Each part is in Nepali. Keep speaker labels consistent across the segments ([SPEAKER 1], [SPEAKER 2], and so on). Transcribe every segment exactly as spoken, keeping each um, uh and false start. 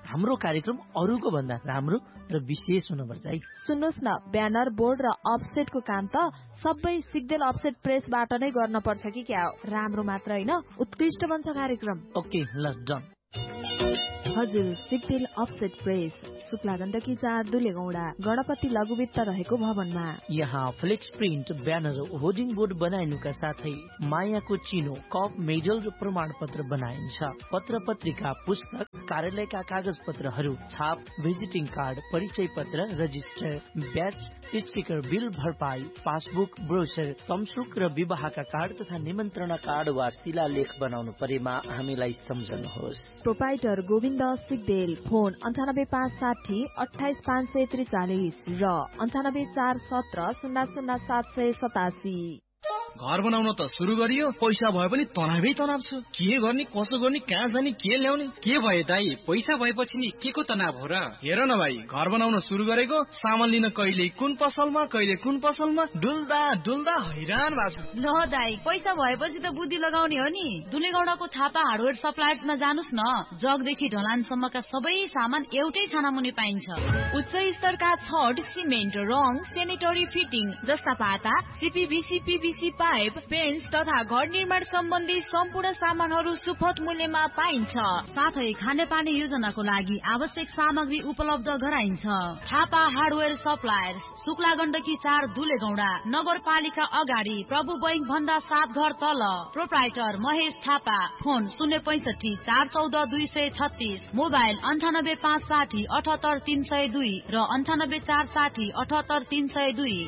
[SPEAKER 1] हाम्रो कार्यक्रम अरूको भन्दा राम्रो र विशेष हुनुपर्छ है।
[SPEAKER 2] सुन्नुहोस् न, ब्यानर, बोर्ड र अफसेटको काम त सबै सिग्देल अफसेट प्रेसबाट नै गर्न पर्छ कि क्या हो? राम्रो मात्र होइन, उत्कृष्ट बन्छ कार्यक्रम।
[SPEAKER 1] ओके ल डन।
[SPEAKER 2] हजुर, सिग्देल अफसेट प्रेस, शुक्ला गण्डकी चार, दुलेगौडा, गणपति लघुवित्त रहेको भवनमा।
[SPEAKER 1] यहाँ flex print, banner, hoarding board बनाइनुका साथै मायाको चिनो, कप, मेडल र प्रमाण पत्र बनाइन्छ। पत्र पत्रिका, पुस्तक, कार्यालयका कागज पत्रहरू, छाप, भिजिटिङ कार्ड, परिचय पत्र, रजिस्टर, ब्याच, स्टिकर, बिल भरपाई, पासबुक, ब्रोचर, तमसुक र विवाहका कार्ड तथा निमन्त्रणा कार्ड वा शिलालेख बनाउनु परेमा हामीलाई सम्झनुहोस्।
[SPEAKER 2] प्रोपाइटर गोविन्द सिग्देल, फोन अन्ठानब्बे पाँच साठी अठाइस पाँच सय त्रिचालिस र अन्ठानब्बे चार सत्र शून्य शून्य सात सय सतासी।
[SPEAKER 3] घर बनाउन त सुरु गरियो, पैसा भए पनि तनावै तनाव छ। के गर्ने, कसो गर्ने, कहाँ जाने, के ल्याउने?
[SPEAKER 4] के भयो दाइ, पैसा भएपछि नि के को तनाव हो र?
[SPEAKER 3] हेर न भाइ, घर बनाउन सुरु गरेको, सामान लिन कहिले कुन पसलमा कहिले कुन पसलमा डुल्दा डुल्दा हैरान भएको छ।
[SPEAKER 5] ल दाइ, पैसा भएपछि त बुद्धि लगाउने हो नि। दुलेगौडाको थापा हार्डवेयर सप्लायर्समा जानुस् न। जगदेखि ढलानसम्मका सबै सामान एउटै छानामुनि पाइन्छ। उच्च स्तरका छड, सिमेन्ट, रङ, सेनिटरी फिटिङ जस्ता पाता, सिपिभिसी, पिभिसी पाइप, पेन्ट्स तथा घर निर्माण सम्बन्धी सम्पूर्ण सामानहरू सुपथ मूल्यमा पाइन्छ। साथै खानेपानी योजनाको लागि आवश्यक सामग्री उपलब्ध गराइन्छ। थापा हार्डवेयर सप्लायर्स, शुक्ला गण्डकी चार, दुलेगौडा, नगरपालिका अगाडि, प्रभु बैंक भन्दा सात घर तल। प्रोप्राइटर महेश थापा, फोन शून्य पैसठी चार चौध दुई सय छत्तीस, मोबाइल अन्ठानब्बे पाँच साठी अठहत्तर तीन सय दुई र अन्ठानब्बे चार साठी अठहत्तर तीन सय दुई।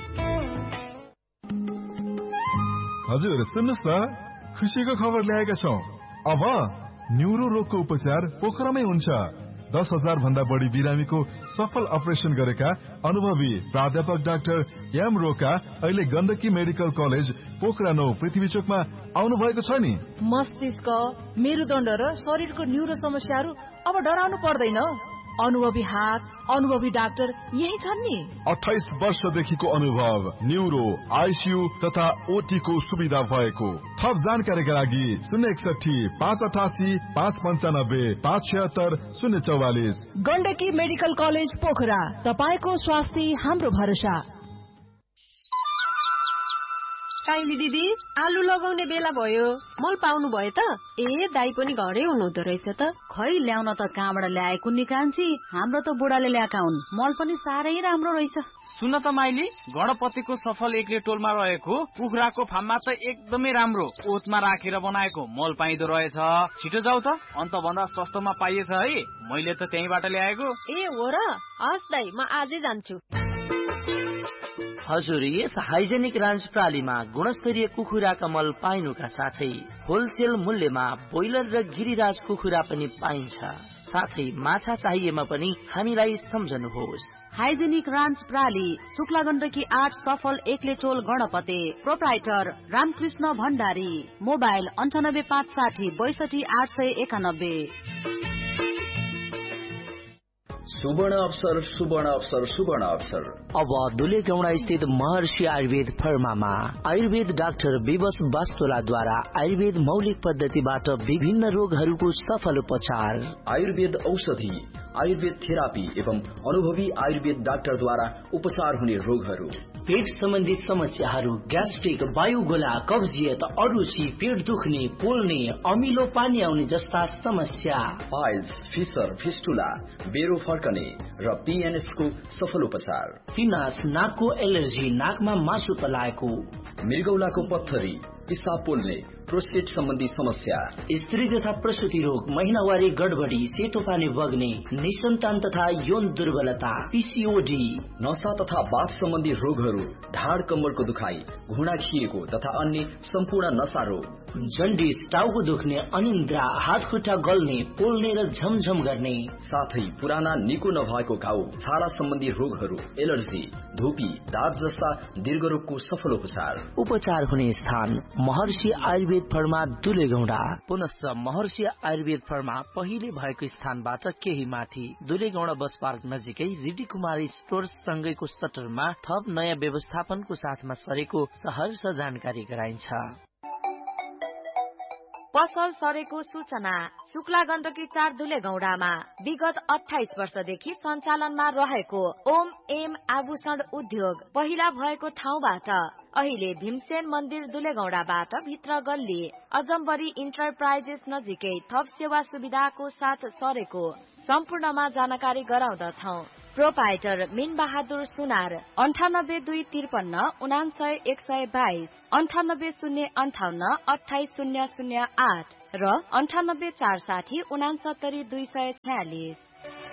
[SPEAKER 6] हजुर सुन्नुहोस् न, खुसीको खबर ल्याएका छौँ। अब न्युरो रोगको उपचार पोखरामै हुन्छ। दस हजार भन्दा बढी बिरामीको सफल अपरेसन गरेका अनुभवी प्राध्यापक डाक्टर एम रोका अहिले गण्डकी मेडिकल कलेज पोखरा नौ पृथ्वी चोकमा आउनु भएको छ नि।
[SPEAKER 7] मस्तिष्क, मेरुदण्ड र शरीरको न्युरो समस्याहरू अब डराउनु पर्दैन। अनुभवी हात, अनुभवी डाक्टर यही छन् नि।
[SPEAKER 6] अठाइस वर्षदेखिको अनुभव, न्युरो, आइसियू तथा ओटी को सुविधा भएको। थप जानकारीका लागि शून्य एकसठी पाँच अठासी पाँच पन्चानब्बे पाँच छिहत्तर शून्य चौवालिस।
[SPEAKER 7] गण्डकी मेडिकल कलेज पोखरा, तपाईको स्वास्थ्य हाम्रो भरोसा।
[SPEAKER 8] काइली दिदी, आलु लगाउने बेला भयो, मल पाउनु भयो त? ए दाई पनि घरै हुनुहुँदो रहेछ त।
[SPEAKER 5] खै ल्याउन त कहाँबाट ल्याएको नि कान्छी, हाम्रो त बुढाले ल्याएका हुन्। मल पनि साह्रै राम्रो रहेछ।
[SPEAKER 4] सुन त माइली, गणपतिको सफल एक्ले टोलमा रहेको कुखुराको फार्ममा त एकदमै राम्रो ओतमा राखेर बनाएको मल पाइदो रहेछ। छिटो जाऊ त, अन्त भन्दा सस्तोमा पाइएछ है। मैले त त्यहीबाट ल्याएको।
[SPEAKER 8] ए हो र? हस् दाई, म आजै जान्छु।
[SPEAKER 1] हजुर, यस हाइजेनिक रान्च प्रालीमा गुणस्तरीय कुखुराका मल पाइनुका साथै होलसेल मूल्यमा ब्रोइलर र गिरिराज कुखुरा पनि पाइन्छ। साथै माछा चाहिएमा पनि हामीलाई सम्झनुहोस्।
[SPEAKER 5] हाइजेनिक रान्च प्राली, शुक्ला गण्डकी आठ, सफल एक्ले टोल, गणपति। प्रोप्राइटर रामकृष्ण भण्डारी, मोबाइल अन्ठानब्बे पाँच साठी बैसठी आठ सय एकानब्बे।
[SPEAKER 9] सुवर्ण अवसर, सुवर्ण अवसर, सुवर्ण अवसर।
[SPEAKER 1] अब दुलेगौडा स्थित महर्षि आयुर्वेद फर्मामा आयुर्वेद डाक्टर विवश वास्तोलाद्वारा आयुर्वेद मौलिक पद्धतिबाट विभिन्न रोगहरूको सफल उपचार।
[SPEAKER 9] आयुर्वेद औषधि, आयुर्वेद थेरापी एवं अनुभवी आयुर्वेद डाक्टरद्वारा उपचार हुने रोगहरू,
[SPEAKER 1] पेट सम्बन्धी समस्याहरू, ग्यास्ट्रिक, वायुगोला, कब्जियत, अरुची, पेट दुख्ने, पोल्ने, अमिलो पानी आउने जस्ता समस्या,
[SPEAKER 9] पाइल्स, फिसर, फिस्टुला, बेरो फर्कने र पीएनएस को सफल उपचार,
[SPEAKER 1] पिनास, नाकको एलर्जी, नाकमा मासु पलाएको,
[SPEAKER 9] मृगौलाको पत्थरी, पिसाब पोल्ने, प्रोस्टेट सम्बन्धी समस्या,
[SPEAKER 1] स्त्री तथा प्रसूति रोग, महिनावारी गडबडी, सेतो पानी बग्ने, निसन्तान तथा यौन दुर्बलता, पीसीओडी,
[SPEAKER 9] नशा तथा बाथ सम्बन्धी रोगहरू, ढाड कम्मरको दुखाइ, घुँडा खिएको तथा अन्य सम्पूर्ण नशा रोग,
[SPEAKER 1] जन्डिस, टाउको दुख्ने, अनिन्द्रा, हात खुट्टा गल्ने, पोल्ने र झमझम गर्ने,
[SPEAKER 9] साथै पुराना निको नभएको घाउ, छाला सम्बन्धी रोगहरू, एलर्जी, धुपी, दाँत जस्ता दीर्घ रोगको सफल उपचार।
[SPEAKER 1] उपचार हुने स्थान महर्षि आयुर्वेद फर्मा, दुलेगौडा। पुनश्च महर्षि आयुर्वेद फर्मा पहिले भएको स्थानबाट केही माथि दुलेगौडा बस पार्क नजिकै रिडी कुमारी स्टोर्स सँगैको सटरमा थप नयाँ व्यवस्थापनको साथमा सरेको सहर्ष जानकारी गराइन्छ।
[SPEAKER 2] पसल सरेको सूचना। शुक्ला गण्डकी चार धुलेगौडामा विगत अठाइस वर्षदेखि सञ्चालनमा रहेको ओम एम आभूषण उद्योग पहिला भएको ठाउँबाट अहिले भीमसेन मन्दिर दुलेगौडाबाट भित्र गल्ली अजम्बरी इन्टरप्राइजेस नजिकै थप सेवा सुविधाको साथ सरेको सम्पूर्णमा जानकारी गराउँदछौ। प्रोपाइटर मिन बहादुर सुनार अन्ठानब्बे दुई त्रिपन्न उनासय एक सय बाइस अन्ठानब्बे शून्य अन्ठाउन्न अठाइस शून्य शून्य आठ र अन्ठानब्बे चार साठी उनासत्तरी दुई सय छयालिस।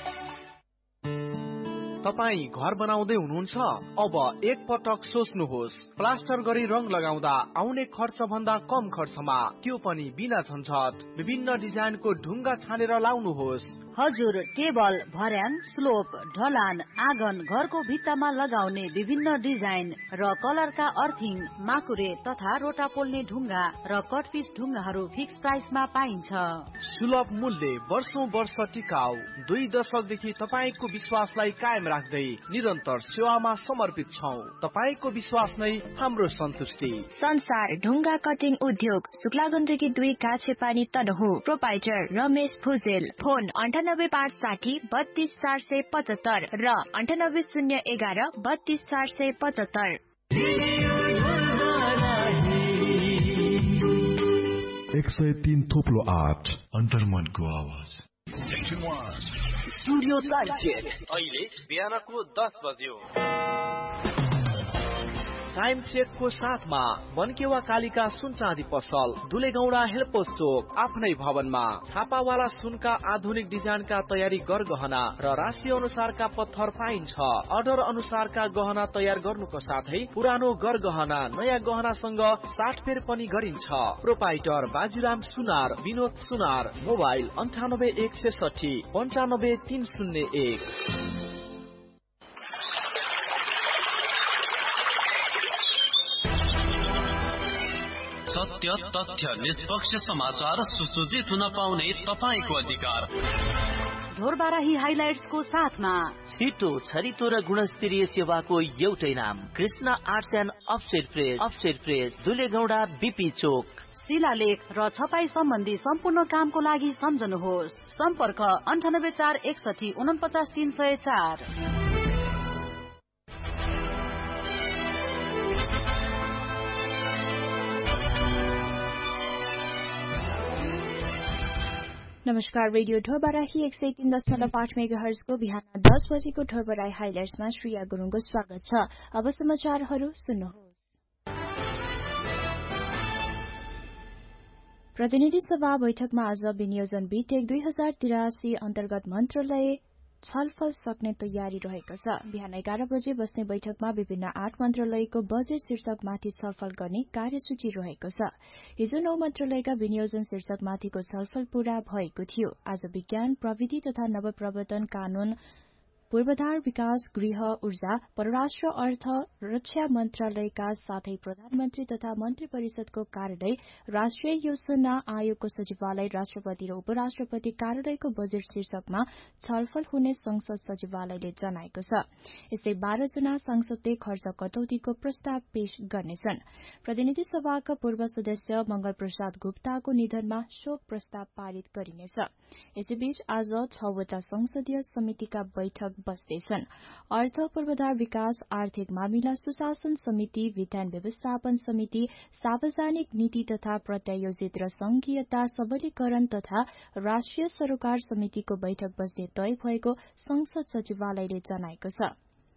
[SPEAKER 10] तपाई घर बनाउँदै हुनुहुन्छ? अब एक पटक सोच्नुहोस्, प्लास्टर गरी रङ लगाउँदा आउने खर्च भन्दा कम खर्चमा, त्यो पनि बिना झन्झट। विभिन्न डिजाइनको ढुङ्गा छानेर लाउनुहोस्।
[SPEAKER 5] हजुर, टेबल, भर्याङ, स्लोप, ढलान, आँगन, घरको भित्तामा लगाउने विभिन्न डिजाइन र कलरका अर्थिङ, माकुरे तथा रोटा पोल्ने ढुङ्गा र कटपिस ढुङ्गाहरू फिक्स प्राइसमा पाइन्छ।
[SPEAKER 10] सुलभ मूल्य, वर्षौं वर्ष टिकाउ, दुई दशकदेखि तपाईको विश्वासलाई कायम राख्दै निरन्तर सेवामा समर्पित छौं। तपाईको विश्वास नै हाम्रो सन्तुष्टि।
[SPEAKER 11] संसार ढुङ्गा कटिङ उद्योग, शुक्ला गण्डकी दुई काछेपानी तनहु। प्रोपाइटर रमेश भुजेल। फोन अन्ठानब्बे पाँच साठी बत्तीस चार सय पचहत्तर र अन्ठानब्बे शून्य एघार बत्तीस चार सय पचहत्तर।
[SPEAKER 6] एक सय तीन थोप्लो आठ अन्तर्मनको आवाज।
[SPEAKER 10] स्टुडियो टाइम चेक अहिले बिहानको दस बज्यो। टाइम चेकको साथमा बनकेवा कालिका सुन चाँदी पसल, दुलेगौडा हेलपोस्ट चोक, आफ्नै भवनमा छापावाला सुनका आधुनिक डिजाइनका तयारी गरगहना र राशि अनुसारका पत्थर पाइन्छ। अर्डर अनुसारका गहना तयार गर्नुको साथै पुरानो गरगहना नयाँ गहनासँग साटफेर पनि गरिन्छ। प्रोपाइटर बाजुराम सुनार, विनोद सुनार। मोबाइल अन्ठानब्बे एक सय साठी पन्चानब्बे तीन शून्य एक।
[SPEAKER 12] सत्य, तथ्य, निष्पक्ष समाचार सुसूचित हुन पाउने तपाईको अधिकार।
[SPEAKER 5] ढोरबाराही हाइलाइट्सको साथमा
[SPEAKER 1] छिटो, छरितो र गुणस्तरीय सेवाको एउटै नाम, Krishna arts and offset press. Offset press, दुलेगौडा BP चोक।
[SPEAKER 5] शिलालेख र छपाई सम्बन्धी सम्पूर्ण कामको लागि सम्झनुहोस्। सम्पर्क अन्ठानब्बे चार एकसठी उनपचास तीन सय चार।
[SPEAKER 11] नमस्कार, रेडियो ढोरबाराही एक सय तीन दशमलव आठ मेगा हर्जको बिहान दस बजेको ढोरबाराही हाइलाइट्समा श्रेया गुरुङको स्वागत छ। अब समाचारहरू सुन्नुहोस्। प्रतिनिधि सभा बैठकमा आज विनियोजन विधेयक दुई हजार तिरासी अन्तर्गत मन्त्रालय छलफल सक्ने तयारी रहेको छ। बिहान एघार बजे बस्ने बैठकमा विभिन्न आठ मन्त्रालयको बजेट शीर्षकमाथि छलफल गर्ने कार्यसूची रहेको छ। हिजो नौ मन्त्रालयका विनियोजन शीर्षकमाथिको छलफल पूरा भएको थियो। आज विज्ञान, प्रविधि तथा नवप्रवर्तन, कानून, पूर्वाधार विकास, गृह, ऊर्जा, परराष्ट्र, अर्थ, रक्षा मन्त्रालयका साथै प्रधानमन्त्री तथा मन्त्री परिषदको कार्यालय, राष्ट्रिय योजना आयोगको सचिवालय, राष्ट्रपति र उपराष्ट्रपति कार्यालयको बजेट शीर्षकमा छलफल हुने संसद सचिवालयले जनाएको छ। यस्तै बाह्र जना सांसदले खर्च कटौतीको प्रस्ताव पेश गर्नेछन्। प्रतिनिधि सभाका पूर्व सदस्य मंगल प्रसाद गुप्ताको निधनमा शोक प्रस्ताव पारित गरिनेछ। यसैबीच आज छवटा संसदीय समितिका बैठक बस्दैछन्। अर्थ, पूर्वाधार विकास, आर्थिक मामिला सुशासन समिति, विधान व्यवस्थापन समिति, सार्वजनिक नीति तथा प्रत्यायोजित र संघीयता सबलीकरण तथा राष्ट्रिय सरोकार समितिको बैठक बस्ने तय भएको संसद सचिवालयले जनाएको छ।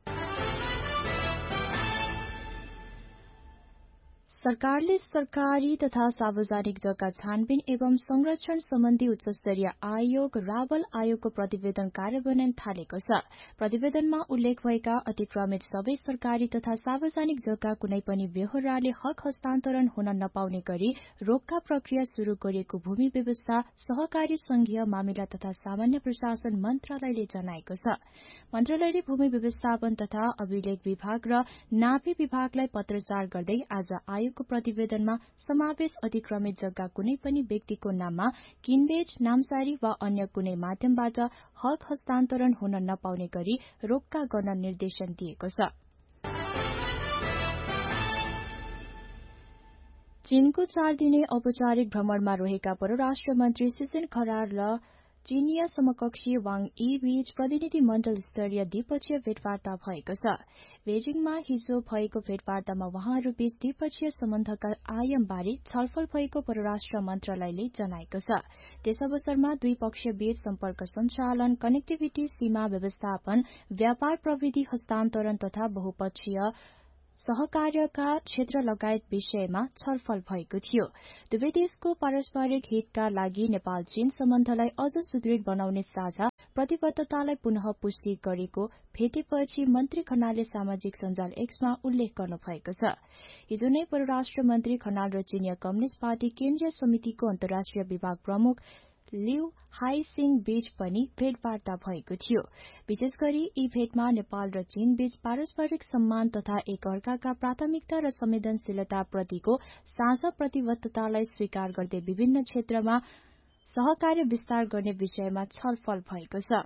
[SPEAKER 11] सरकारले सरकारी तथा सार्वजनिक जग्गा छानबिन एवं संरक्षण सम्बन्धी उच्च स्तरीय आयोग रावल आयोगको प्रतिवेदन कार्यान्वयन थालेको छ। प्रतिवेदनमा उल्लेख भएका अतिक्रमित सबै सरकारी तथा सार्वजनिक जग्गा कुनै पनि बेहोराले हक हस्तान्तरण हुन नपाउने गरी रोकका प्रक्रिया शुरू गरिएको भूमि व्यवस्था, सहकारी संघीय मामिला तथा सामान्य प्रशासन मन्त्रालयले जनाएको छ। मन्त्रालयले भूमि व्यवस्थापन तथा अभिलेख विभाग र नापी विभागलाई पत्रचार गर्दै आज आयोगको प्रतिवेदनमा समावेश अतिक्रमित जग्गा कुनै पनि व्यक्तिको नाममा किनबेच, नामसारी वा अन्य कुनै माध्यमबाट हक हस्तान्तरण हुन नपाउने गरी रोक्का गर्न निर्देशन दिएको छ। चीनको चार दिने औपचारिक भ्रमणमा रहेका परराष्ट्र मन्त्री सिसिन खरार र चीनिया समकक्षी वाङ यी बीच प्रतिनिधि मण्डल स्तरीय द्विपक्षीय भेटवार्ता भएको छ। बेजिङमा हिजो भएको भेटवार्तामा वहाँहरू बीच द्विपक्षीय सम्बन्धका आयामबारे छलफल भएको परराष्ट्र मन्त्रालयले जनाएको छ। त्यस अवसरमा दुई पक्ष बीच सम्पर्क सञ्चालन, कनेक्टिभिटी, सीमा व्यवस्थापन, व्यापार प्रविधि हस्तान्तरण तथा बहुपक्षीय सहकार्यका क्षेत्र लगायत विषयमा छलफल भएको थियो। दुवै देशको पारस्परिक हितका लागि नेपाल चीन सम्बन्धलाई अझ सुदृढ बनाउने साझा प्रतिबद्धतालाई पुनः पुष्टि गरेको भेटेपछि मन्त्री खनालले सामाजिक सञ्जाल एक्समा उल्लेख गर्नु भएको छ। हिजो नै परराष्ट्र मन्त्री खनाल र चीनिया कम्युनिष्ट पार्टी केन्द्रीय समितिको अन्तर्राष्ट्रिय विभाग प्रमुख लिउ हाइसिङ बीच पनि भेटवार्ता भएको थियो। विशेष गरी यी भेटमा नेपाल र चीन बीच पारस्परिक सम्मान तथा एक अर्काका प्राथमिकता र संवेदनशीलता प्रतिको साझा प्रतिबद्धतालाई स्वीकार गर्दै विभिन्न क्षेत्रमा सहकार्य विस्तार गर्ने विषयमा छलफल भएको छ।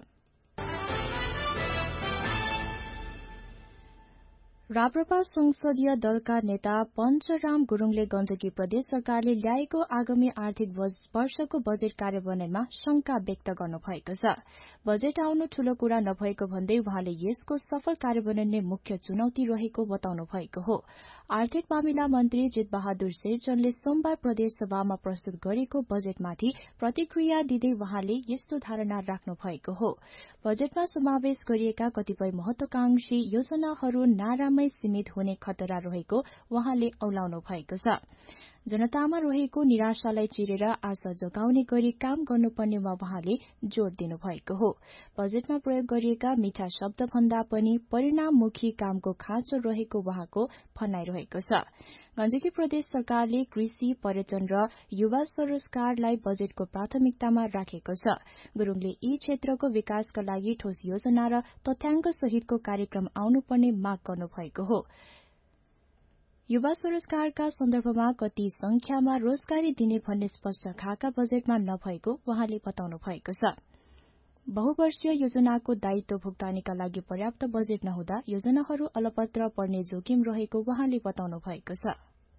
[SPEAKER 11] राप्रपा संसदीय दलका नेता पञ्चराम गुरूङले गण्डकी प्रदेश सरकारले ल्याएको आगामी आर्थिक वर्षको बजेट कार्यान्वयनमा शंका व्यक्त गर्नुभएको छ। बजेट आउनु ठूलो कुरा नभएको भन्दै उहाँले यसको सफल कार्यान्वयन नै मुख्य चुनौती रहेको बताउनु भएको हो। आर्थिक मामिला मन्त्री जितबहादुर शेरचनले सोमबार प्रदेश सभामा प्रस्तुत गरेको बजेटमाथि प्रतिक्रिया दिँदै वहाँले यस्तो धारणा राख्नु भएको हो। बजेटमा समावेश गरिएका कतिपय महत्वाकांक्षी योजनाहरू नारामै सीमित हुने खतरा रहेको वहाँले औलाउनु भएको छ। जनतामा रहेको निराशालाई चिरेर आशा जगाउने गरी काम गर्नुपर्नेमा वहाँले जोड़ दिनु भएको हो। बजेटमा प्रयोग गरिएका मिठा शब्द भन्दा पनि परिणाममुखी कामको खाँचो रहेको वहाँको भनाइ रहेको छ। गण्डकी प्रदेश सरकारले कृषि, पर्यटन र युवा स्वरोजगारलाई बजेटको प्राथमिकतामा राखेको छ। गुरूङले यी क्षेत्रको विकासका लागि ठोस योजना र तथ्याङ्क सहितको कार्यक्रम आउनुपर्ने माग गर्नुभएको हो। युवा स्वरोजगारका सन्दर्भमा कति संख्यामा रोजगारी दिने भन्ने स्पष्ट खाका बजेटमा नभएको वहाँले बताउनु भएको छ। बहुवर्षीय योजनाको दायित्व भुक्तानीका लागि पर्याप्त बजेट नहुँदा योजनाहरू अलपत्र पर्ने जोखिम रहेको वहाँले बताउनु भएको छ।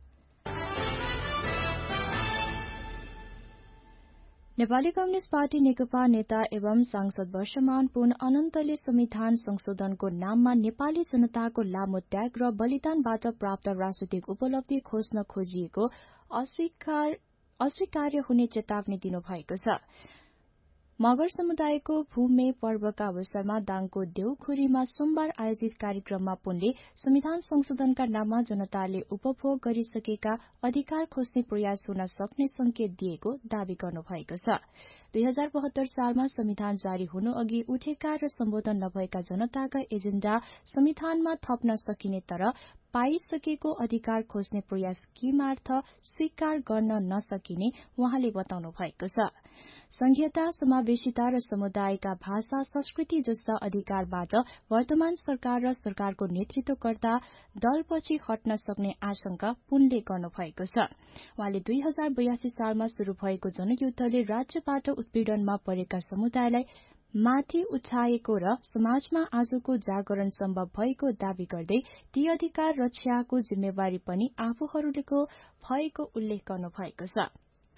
[SPEAKER 11] नेपाली कम्युनिष्ट पार्टी नेकपा नेता एवं सांसद वर्षमान पुन अनन्तले संविधान संशोधनको नाममा नेपाली जनताको लामो त्याग र बलिदानबाट प्राप्त राजनीतिक उपलब्धि खोज्न खोजिएको अस्वीकार अस्वीकार्य हुने चेतावनी दिनुभएको छ। मगर समुदायको भूमे पर्वका अवसरमा दाङको देउखुरीमा सोमबार आयोजित कार्यक्रममा पुनले संविधान संशोधनका नाममा जनताले उपभोग गरिसकेका अधिकार खोज्ने प्रयास हुन सक्ने संकेत दिएको दावी गर्नुभएको छ। दुई हजार बहत्तर सालमा संविधान जारी हुनु अघि उठेका र सम्बोधन नभएका जनताका एजेण्डा संविधानमा थप्न सकिने तर पाइसकेको अधिकार खोज्ने प्रयास किमार्थ स्वीकार गर्न नसकिने वहाँले बताउनु भएको छ। संघीयता, समावेशिता र समुदायका भाषा, संस्कृति जस्ता अधिकारबाट वर्तमान सरकार र सरकारको नेतृत्वकर्ता दलपछि हट्न सक्ने आशंका पुनले गर्नुभएको छ। वहाँले दुई हजार बयासी सालमा शुरू भएको जनयुद्धले राज्यबाट उत्पीड़नमा परेका समुदायलाई माथि उठाएको र समाजमा आजको जागरण सम्भव भएको दावी गर्दै ती अधिकार रक्षाको जिम्मेवारी पनि आफूहरूको भएको उल्लेख गर्नुभएको छ।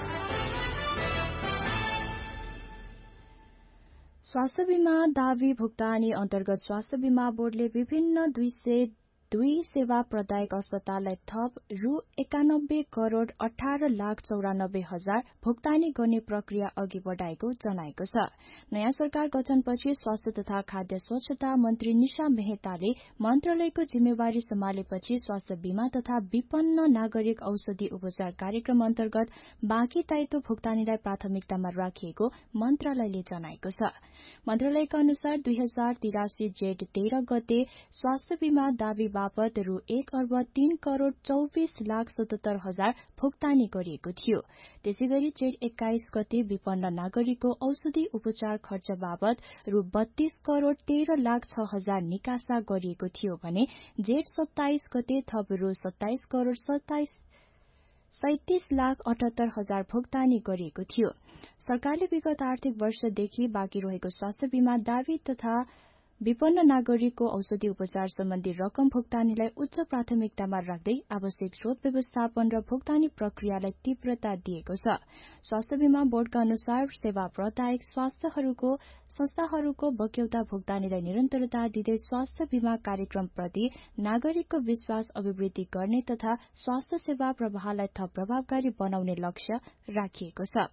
[SPEAKER 11] स्वास्थ्य बीमा दावी भुक्तानी अन्तर्गत स्वास्थ्य बीमा बोर्डले विभिन्न दुई सय दुई सेवा प्रदायक अस्पताललाई थप रु एकानब्बे करोड़ अठार लाख चौरानब्बे हजार भुक्तानी गर्ने प्रक्रिया अघि बढ़ाएको जनाएको छ। नयाँ सरकार गठनपछि स्वास्थ्य तथा खाद्य स्वच्छता मन्त्री निशा मेहताले मन्त्रालयको जिम्मेवारी सम्हालेपछि स्वास्थ्य बीमा तथा विपन्न नागरिक औषधि उपचार कार्यक्रम अन्तर्गत बाँकी दायित्व भुक्तानीलाई प्राथमिकतामा राखिएको मन्त्रालयले जनाएको छ। मन्त्रालयका अनुसार दुई हजार तिरासी जेठ तेह्र गते स्वास्थ्य बीमा दावी बापत रु एक अर्ब तीन करोड़ चौबिस लाख सतहत्तर हजार भुक्तानी गरिएको थियो। त्यसै गरी जेठ एक्काइस गते विपन्न नागरिकको औषधि उपचार खर्च बापत रु बत्तीस करोड़ तेह्र लाख छ हजार निकासा गरिएको थियो भने जेठ सत्ताइस गते थप रु सत्ताइस करोड़ सत्ताइस सैतिस लाख अठहत्तर हजार भुक्तानी गरिएको थियो। सरकारले विगत आर्थिक वर्षदेखि बाँकी रहेको स्वास्थ्य बीमा दावी तथा विपन्न नागरिकको औषधि उपचार सम्बन्धी रकम भुक्तानीलाई उच्च प्राथमिकतामा राख्दै आवश्यक स्रोत व्यवस्थापन र भुक्तानी प्रक्रियालाई तीव्रता दिएको छ। स्वास्थ्य बीमा बोर्डका अनुसार सेवा प्रदायक स्वास्थ्यहरूको संस्थाहरूको बक्यौता भुक्तानीलाई निरन्तरता दिँदै स्वास्थ्य बीमा कार्यक्रमप्रति नागरिकको विश्वास अभिवृद्धि गर्ने तथा स्वास्थ्य सेवा प्रवाहलाई थप प्रभावकारी बनाउने लक्ष्य राखिएको छ।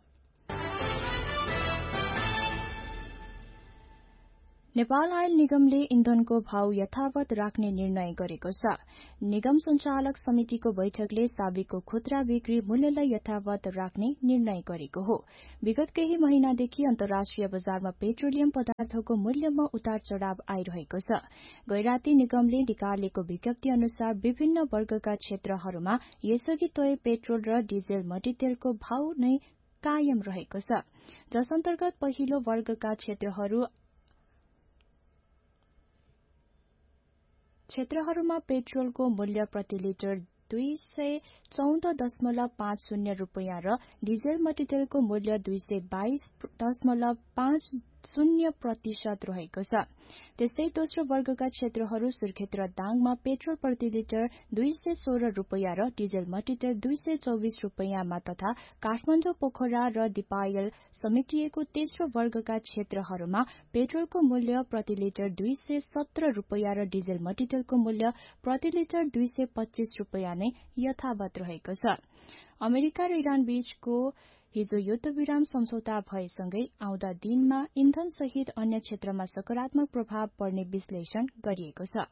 [SPEAKER 11] नेपाल आयल निगमले इन्धनको भाव यथावत राख्ने निर्णय गरेको छ। निगम सञ्चालक समितिको बैठकले साबिकको खुद्रा बिक्री मूल्यलाई यथावत राख्ने निर्णय गरेको हो। विगत केही महिनादेखि अन्तर्राष्ट्रिय बजारमा पेट्रोलियम पदार्थको मूल्यमा उतार चढ़ाव आइरहेको छ। गैराती निगमले निकालेको विज्ञप्ति अनुसार विभिन्न वर्गका क्षेत्रहरूमा यसअघि तय पेट्रोल र डिजेल मट्टीतेलको भाव नै कायम रहेको छ, जस अन्तर्गत पहिलो वर्गका क्षेत्रहरू क्षेत्रहरूमा पेट्रोलको मूल्य प्रति लिटर दुई सय चौध दशमलव पाँच शून्य रूपियाँ र डिजेल मट्टीतेलको मूल्य दुई सय बाइस दशमलव पाँच शून्य प्रतिशत रहेको छ। त्यस्तै दोस्रो वर्गका क्षेत्रहरू सुर्खेत र दाङमा पेट्रोल प्रति लिटर दुई सय सोह्र रूपियाँ र डिजेल मट्टीतेल दुई सय चौबिस रूपियाँमा तथा काठमाडौँ पोखरा र दिपायल समेटिएको तेस्रो वर्गका क्षेत्रहरूमा पेट्रोलको मूल्य प्रति लिटर दुई सय सत्र रूपियाँ र डिजेल मट्टीतेलको मूल्य प्रति लिटर दुई सय पच्चीस रूपियाँ नै यथावत रहेको छ। अमेरिका र इरान बीचको हिजो युद्धविराम सम्झौता भएसँगै आउँदा दिनमा इन्धन सहित अन्य क्षेत्रमा सकारात्मक प्रभाव पर्ने विश्लेषण गरिएको छ।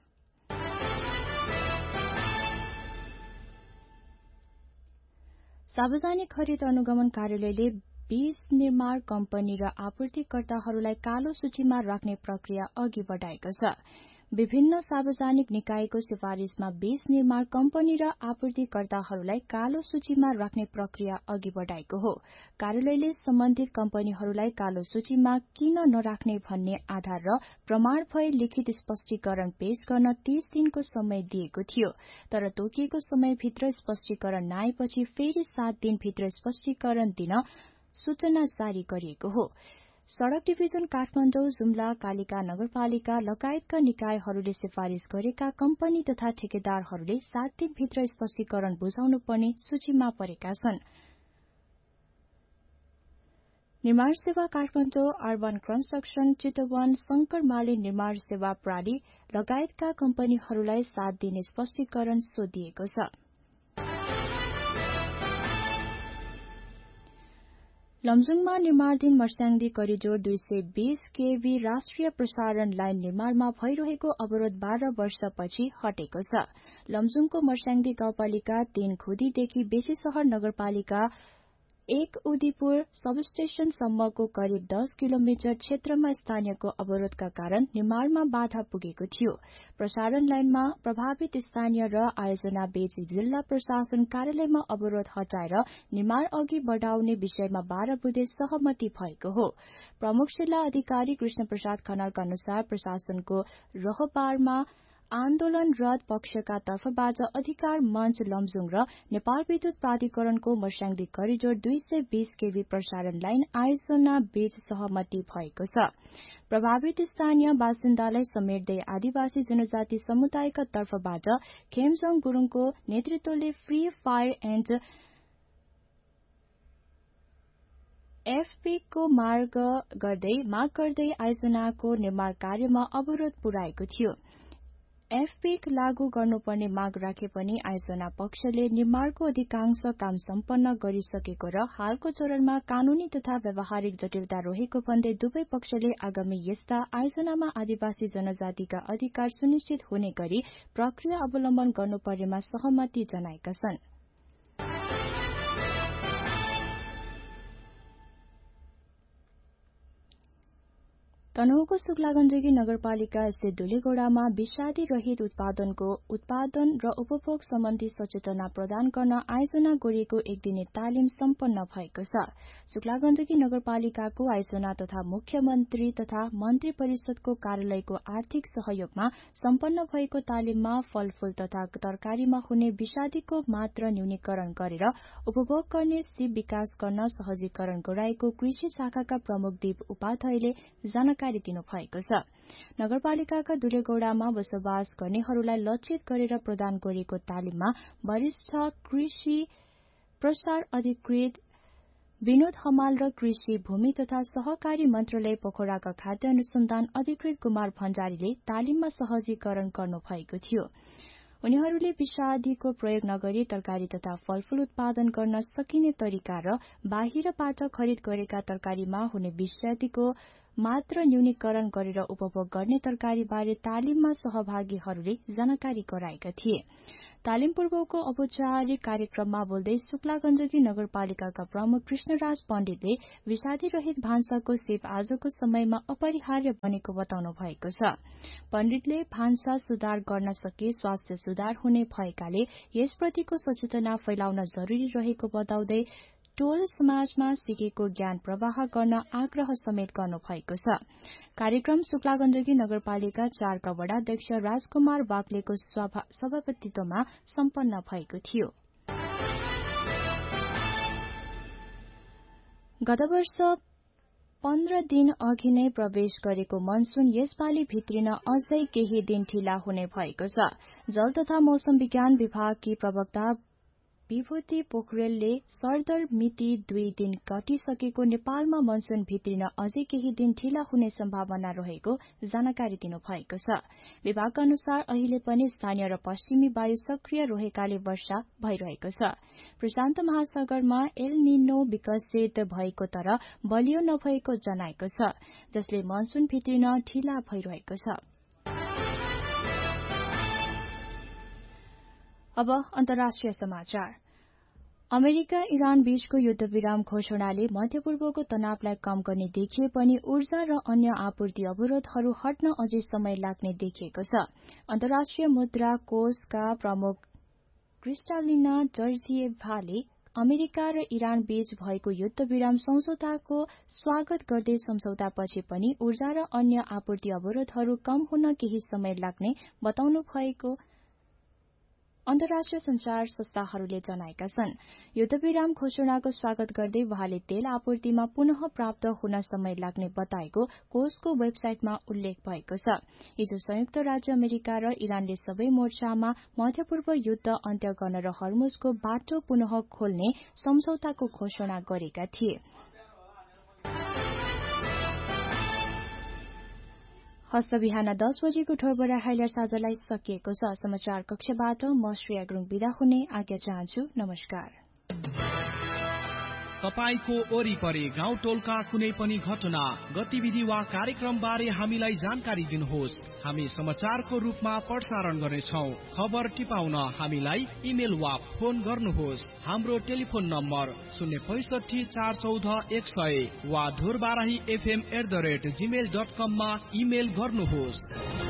[SPEAKER 11] सार्वजनिक खरिद अनुगमन कार्यालयले बीस निर्माण कम्पनी र आपूर्तिकर्ताहरूलाई कालो सूचीमा राख्ने प्रक्रिया अघि बढ़ाएको छ। विभिन्न सार्वजनिक निकायको सिफारिशमा बीस निर्माण कम्पनी र आपूर्तिकर्ताहरूलाई कालो सूचीमा राख्ने प्रक्रिया अघि बढ़ाएको हो। कार्यालयले सम्बन्धित कम्पनीहरूलाई कालो सूचीमा किन नराख्ने भन्ने आधार र प्रमाण भए लिखित स्पष्टीकरण पेश गर्न तीस दिनको समय दिएको थियो, तर तोकिएको समयभित्र स्पष्टीकरण नआएपछि फेरि सात दिनभित्र स्पष्टीकरण दिन सूचना जारी गरिएको हो। सड़क डिभिजन काठमाडौँ, जुम्ला, कालिका नगरपालिका लगायतका निकायहरूले सिफारिश गरेका कम्पनी तथा ठेकेदारहरूले सात दिनभित्र स्पष्टीकरण बुझाउनु पर्ने सूचीमा परेका छन्। निर्माण सेवा काठमाडौँ, अर्बन कन्स्ट्रक्सन, चितवन, शंकर माले निर्माण सेवा प्रणाली लगायतका कम्पनीहरूलाई सात दिन स्पष्टीकरण सोधिएको छ। लमजुङमा निर्माणाधीन मर्स्याङदी करिडोर दुई सय बीस केभी राष्ट्रिय प्रसारण लाइन निर्माणमा भइरहेको अवरोध बाह्र वर्षपछि हटेको छ। लमजुङको मर्स्याङदी गाउँपालिका तीन खुदीदेखि बेसी शहर नगरपालिका एक उदयपुर सबस्टेशनसम्मको करिब दस किलोमिटर क्षेत्रमा स्थानीयको अवरोधका कारण निर्माणमा बाधा पुगेको थियो। प्रसारण लाइनमा प्रभावित स्थानीय र आयोजना बीच जिल्ला प्रशासन कार्यालयमा अवरोध हटाएर निर्माण अघि बढ़ाउने विषयमा बाह्र बुधे सहमति भएको हो। प्रमुख जिल्ला अधिकारी कृष्ण प्रसाद खनालका अनुसार प्रशासनको रहबारमा आन्दोलनरत पक्षका तर्फबाट अधिकार मञ्च लमजुङ र नेपाल विद्युत प्राधिकरणको मर्स्याङदी करिडोर दुई सय बीस केभी प्रसारण लाइन आयोजना बीच सहमति भएको छ। प्रभावित स्थानीय बासिन्दालाई समेट्दै आदिवासी जनजाति समुदायका तर्फबाट खेमजङ गुरूङको नेतृत्वले फ्री फायर एण्ड एफपीको मार्ग गर्दै माग गर्दै आयोजनाको निर्माण कार्यमा अवरोध पुर्याएको थियो। एफपीक लागू गर्नुपर्ने माग राखे पनि आयोजना पक्षले निर्माणको अधिकांश काम सम्पन्न गरिसकेको र हालको चरणमा कानूनी तथा व्यावहारिक जटिलता रहेको भन्दै दुवै पक्षले आगामी यस्ता आयोजनामा आदिवासी जनजातिका अधिकार सुनिश्चित हुने गरी प्रक्रिया अवलम्बन गर्नुपर्नेमा सहमति जनाएका छन्। तनहुँको शुक्लागण्डकी नगरपालिका स्थित धुलेगौडामा विषादी रहित उत्पादनको उत्पादन र उपभोग सम्बन्धी सचेतना प्रदान गर्न आयोजना गरिएको एक दिने तालिम सम्पन्न भएको छ। शुक्लागण्डकी नगरपालिकाको आयोजना तथा मुख्यमन्त्री तथा मन्त्री परिषदको कार्यालयको आर्थिक सहयोगमा सम्पन्न भएको तालिममा फलफूल तथा तरकारीमा हुने विषादीको मात्रा न्यूनीकरण गरेर उपभोग गर्ने सिप विकास गर्न सहजीकरण गराएको कृषि शाखाका प्रमुख दीप उपाध्यायले जानकारी जानकारी दिनुभएको छ। नगरपालिकाका दुलेगौडामा बसोबास गर्नेहरूलाई लक्षित गरेर प्रदान गरिएको तालिममा वरिष्ठ कृषि प्रसार अधिकृत विनोद हमाल र कृषि भूमि तथा सहकारी मन्त्रालय पोखराका खाद्य अनुसन्धान अधिकृत कुमार भण्डारीले तालिममा सहजीकरण गर्नुभएको थियो। उनीहरूले विषादीको प्रयोग नगरी तरकारी तथा फलफूल उत्पादन गर्न सकिने तरिका र बाहिरबाट खरिद गरेका तरकारीमा हुने विषादीको मात्र न्यूनीकरण गरेर उपभोग गर्ने तरकारीबारे तालिममा सहभागीहरूले जानकारी गराएका थिए। तालिम पूर्वको औपचारिक कार्यक्रममा बोल्दै शुक्लागञ्जकी नगरपालिकाका प्रमुख कृष्णराज पण्डितले विषादी रहित भान्साको सिप आजको समयमा अपरिहार्य बनेको बताउनु भएको छ। पण्डितले भान्सा सुधार गर्न सके स्वास्थ्य सुधार हुने भएकाले यसप्रतिको सचेतना फैलाउन जरूरी रहेको बताउँदै टोल समाजमा सिकेको ज्ञान प्रवाह गर्न आग्रह समेत गर्नु भएको छ। कार्यक्रम शुक्लागञ्जकी नगरपालिका चारका वडाध्यक्ष राजकुमार बाग्लेको सभापतित्वमा सम्पन्न भएको थियो। गत वर्ष पन्ध्र दिन अघि नै प्रवेश गरेको मनसून यसपालि भित्रिन अझै केही दिन ढिला हुने भएको छ। जल तथा मौसम विज्ञान विभागकी प्रवक्ता विभूति पोखरेलले सरदर मिति दुई दिन कटिसकेको नेपालमा मनसून भित्रिन अझै केही दिन ढिला हुने सम्भावना रहेको जानकारी दिनुभएको छ। विभागका अनुसार अहिले पनि स्थानीय र पश्चिमी वायु सक्रिय रहेकाले वर्षा भइरहेको छ। प्रशान्त महासागरमा एल निनो विकसित भएको तर बलियो नभएको जनाएको छ, जसले मनसून भित्रिन ढिला भइरहेको छ। अब अन्तर्राष्ट्रिय समाचार। अमेरिका इरान बीचको युद्धविराम घोषणाले मध्यपूर्वको तनावलाई कम गर्ने देखिए पनि ऊर्जा र अन्य आपूर्ति अवरोधहरू हट्न अझै समय लाग्ने देखिएको छ। अन्तर्राष्ट्रिय मुद्रा कोषका प्रमुख क्रिस्टालिना जर्जिएभाले अमेरिका र इरान बीच भएको युद्धविराम सम्झौताको स्वागत गर्दै सम्झौतापछि पनि ऊर्जा र अन्य आपूर्ति अवरोधहरू कम हुन केही समय लाग्ने बताउनु भएको अन्तर्राष्ट्रिय संचार संस्थाहरूले जनाएका छन्। युद्धविराम घोषणाको स्वागत गर्दै वहाँले तेल आपूर्तिमा पुनः प्राप्त हुन समय लाग्ने बताएको कोषको वेबसाइटमा उल्लेख भएको छ। हिजो संयुक्त राज्य अमेरिका र इरानले सबै मोर्चामा मध्यपूर्व युद्ध अन्त्य गर्न र हर्मुजको बाटो पुनः खोल्ने सम्झौताको घोषणा गरेका थिए। हस्त बिहान दस बजेको ठोरबरा हाइलर साझालाई सकिएको छ। समाचार कक्षबाट म श्रेया गुरुङ बिदा हुने आज्ञा चाहन्छु। नमस्कार।
[SPEAKER 3] तपाईको वरिपरि गाउँ टोलका कुनै पनि घटना, गतिविधि वा कार्यक्रम बारे हामीलाई जानकारी दिनुहोस्। हामी समाचारको रूपमा प्रसारण गर्नेछौँ। खबर टिपाउन हामीलाई इमेल वा फोन गर्नुहोस्। हाम्रो टेलिफोन नम्बर शून्य पैसठी चार चौध एक सय वा Dhorbarahi FM at the rate Gmail dot कममा इमेल गर्नुहोस्।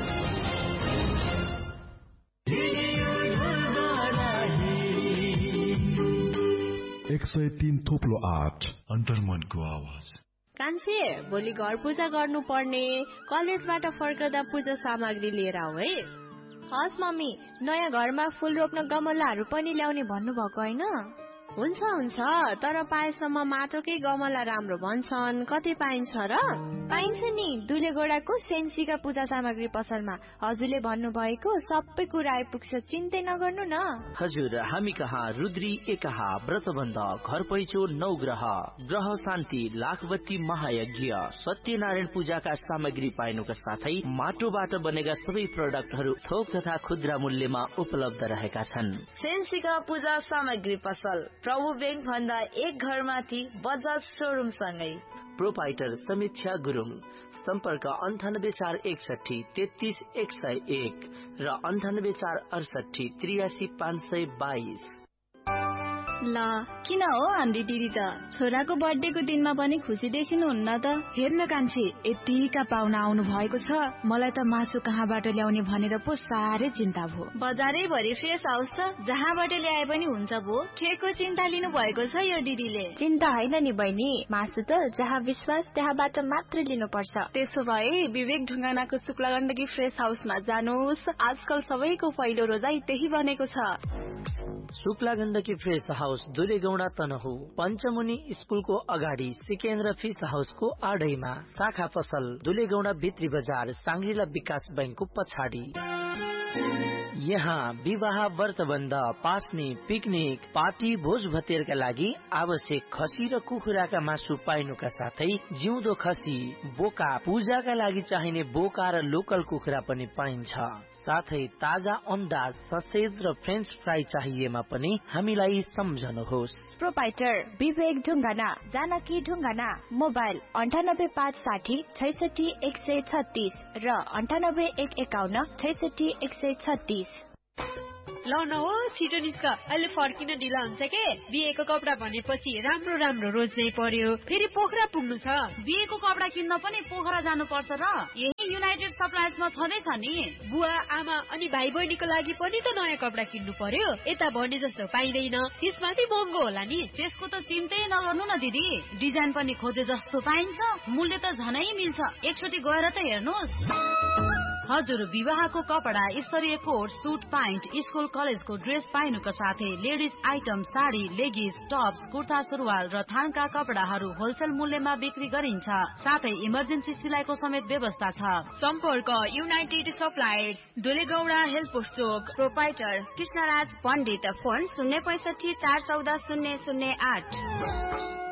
[SPEAKER 6] एक सय तीन थोप्लो आठ अन्तर्मनको आवाज।
[SPEAKER 8] कान्छे, भोलि घर पूजा गर्नु पर्ने, कलेजबाट फर्कदा पूजा सामग्री लिएर आऊ है।
[SPEAKER 2] हस् मम्मी, नयाँ घरमा फूल रोप्न गमलाहरू पनि ल्याउने भन्नुभएको होइन?
[SPEAKER 8] हुन्छ हुन्छ, तर पाएसम्म माटोकै गमला राम्रो भन्छन्। कति पाइन्छ र?
[SPEAKER 2] पाइन्छ नि, दुलेगोडाको सेन्सीका पूजा सामग्री पसलमा। हजुरले भन्नुभएको सबै कुरा आइपुग्छ, चिन्तै नगर्नु न।
[SPEAKER 1] हजुर, हामी कहाँ रुद्री एकाहा, व्रतबन्ध, घर पैचो, नवग्रह, ग्रह शान्ति, लाखबत्ती महायज्ञ, सत्यनारायण पूजाका सामग्री पाइनुका साथै माटोबाट बनेका सबै प्रडक्टहरू थोक तथा खुद्रा मूल्यमा उपलब्ध रहेका छन्।
[SPEAKER 5] सेन्सीका पूजा सामग्री पसल प्रभु बैंक भन्दा एक घर माथि बजाज शोरूम सँगै।
[SPEAKER 1] प्रोपाइटर समीक्षा गुरुङ। सम्पर्क अन्ठानब्बे चार एकसठी तेत्तीस एक सय एक र अन्ठानब्बे चार अडसठी त्रियासी पाँच सय बाइस।
[SPEAKER 5] ल किन हो हाम्री दिदी त छोराको बर्थडेको दिनमा पनि खुसी देखिनुहुन्न त?
[SPEAKER 7] हेर्न कान्छी, यतिका पाहुना आउनु भएको छ, मलाई त मासु कहाँबाट ल्याउने भनेर पो साह्रै चिन्ता भयो।
[SPEAKER 5] बजारै भरि फ्रेस हाउस त जहाँबाट ल्याए पनि हुन्छ भो। केको चिन्ता लिनु भएको छ यो दिदीले?
[SPEAKER 2] चिन्ता होइन नि बहिनी, मासु त जहाँ विश्वास त्यहाँबाट मात्र लिनुपर्छ।
[SPEAKER 5] त्यसो भए विवेक ढुङ्गानाको शुक्ला गण्डकी फ्रेस हाउसमा जानुहोस्। आजकल सबैको पहिलो रोजाइ त्यही बनेको छ।
[SPEAKER 1] शुक्ला गण्डकी फ्रेस हाउस दुलेगौडा तनहु, पञ्चमुनि स्कुलको अगाडि सिकेन्द्र फिस हाउसको आडैमा, शाखा पसल दुलेगौडा भित्री बजार सांग्रिला विकास बैंकको पछाडि। यहाँ विवाह व्रतबन्ध, पास्ने, पिकनिक, पार्टी, भोज भतेरका लागि आवश्यक खसी र कुखुराका मासु पाइनुका साथै जिउँदो खसी, बोका, पूजाका लागि चाहिने बोका र लोकल कुखुरा पनि पाइन्छ। साथै ताजा अन्डा, ससेज र फ्रेन्च फ्राई चाहिएमा पनि हामीलाई सम्झनुहोस्।
[SPEAKER 11] प्रोपाइटर विवेक ढुङ्गाना, जानकी ढुङ्गाना। मोबाइल अन्ठानब्बे पाँच साठी छैसठी एक सय छत्तीस र अन्ठानब्बे एक एकाउन्न छैसठी एक सय छत्तीस।
[SPEAKER 8] ल न हो छिटो निस्क, अहिले फर्किन ढिला हुन्छ के। बिहेको कपडा भनेपछि राम्रो राम्रो रोज्नै पर्यो, फेरि पोखरा पुग्नु छ।
[SPEAKER 5] बिहेको कपडा किन्न पनि पोखरा जानु पर्छ र? यही युनाइटेड सप्लायर्समा छँदैछ नि।
[SPEAKER 8] बुवा आमा अनि भाइ बहिनीको लागि पनि त नयाँ कपडा किन्नु पर्यो, यता भने जस्तो पाइँदैन, त्यसमाथि महँगो होला नि।
[SPEAKER 5] त्यसको त चिन्तै नगर्नु न दिदी, डिजाइन पनि खोजे जस्तो पाइन्छ, मूल्य त झनै मिल्छ। एकचोटि गएर त हेर्नुहोस्। हजुर, विवाहको कपडा, स्तरीय कोट, सुट, प्यान्ट, स्कुल कलेजको ड्रेस पाइनुका साथै ladies item, sari, लेगिज, Tops, kurta सुरुवाल र थानका कपडाहरू होलसेल मूल्यमा बिक्री गरिन्छ। साथै इमर्जेन्सी सिलाइको समेत व्यवस्था छ।
[SPEAKER 8] सम्पर्क युनाइटेड सप्लायर्स, दुलेगौडा हेल्प चोक।
[SPEAKER 11] प्रोपाइटर कृष्णराज पण्डित। फोन शून्य पैसठी चार चौध शून्य शून्य आठ।